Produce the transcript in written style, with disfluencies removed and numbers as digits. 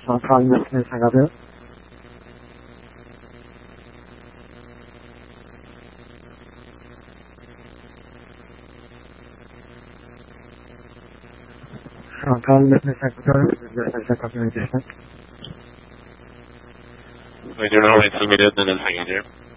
فرونتال مثل سقطه فرونتال مثل سقطه من جسمك. We do not need to meet it in the